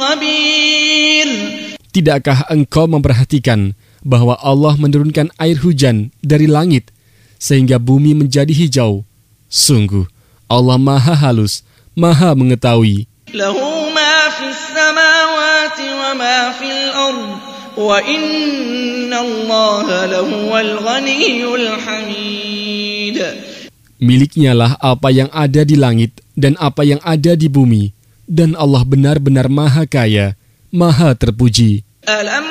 خبير. Tidakkah engkau memperhatikan bahwa Allah menurunkan air hujan dari langit sehingga bumi menjadi hijau? Sungguh, Allah Maha Halus, Maha Mengetahui. له ما في السماوات وما في الأرض وإن الله لهو الغني الحميد. Miliknya lah apa yang ada di langit dan apa yang ada di bumi, dan Allah benar-benar Maha Kaya, Maha Terpuji. ألم